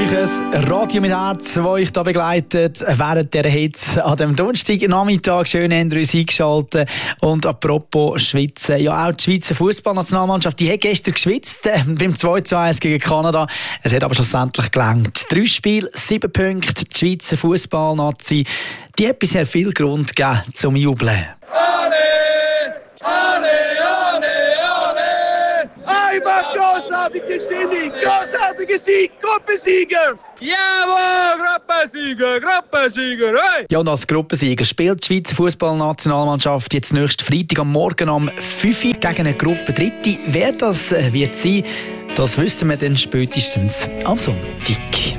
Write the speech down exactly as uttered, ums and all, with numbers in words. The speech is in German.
Sportliches Radio mit Herz, das euch hier begleitet während dieser Hitze an dem Donnerstagnachmittag. Schön, habt ihr uns eingeschaltet. Und apropos Schwitzen, ja auch die Schweizer Fußballnationalmannschaft, die hat gestern geschwitzt äh, beim zwei zu eins gegen Kanada. Es hat aber schlussendlich gelangt. Drei Spiele, sieben Punkte. Die Schweizer Fußballnazi, die hat bisher viel Grund gegeben zum Jubeln. Großartige Stimmung, großartige Sieg, Gruppensieger! Jawohl, Gruppensieger, Gruppensieger, hey! Ja, und als Gruppensieger spielt die Schweizer Fußballnationalmannschaft jetzt nächsten Freitag am Morgen um fünf Uhr gegen eine Gruppe Dritte. Wer das wird sein, das wissen wir dann spätestens am Sonntag.